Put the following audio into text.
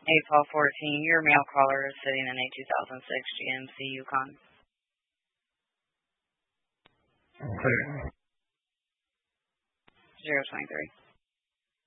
Hey, Paul 14, your mail caller is sitting in a 2006 GMC Yukon. Okay. 023.